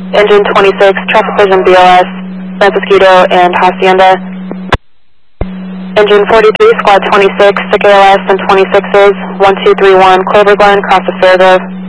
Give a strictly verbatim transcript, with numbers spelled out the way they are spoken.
Engine twenty-six, traffic vision B L S, Francisquito and Hacienda. Engine forty-three, squad twenty-six, sick A L S and twenty-sixes, one two three one, Clover Glen, cross of Fairgrove.